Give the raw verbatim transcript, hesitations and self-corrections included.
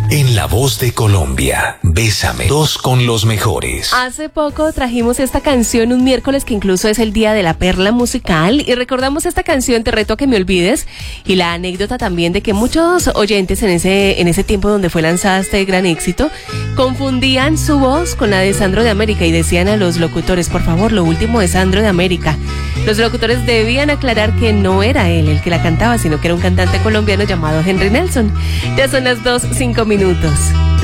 En La Voz de Colombia, Bésame, dos con los mejores. Hace poco trajimos esta canción un miércoles que incluso es el día de la perla musical y recordamos esta canción Te reto a que me olvides y la anécdota también de que muchos oyentes en ese, en ese tiempo donde fue lanzada este gran éxito confundían su voz con la de Sandro de América y decían a los locutores, por favor, lo último de Sandro de América. Los locutores debían aclarar que no era él el que la cantaba, sino que era un cantante colombiano llamado Henry Nelson. Ya son las dos, cinco minutos.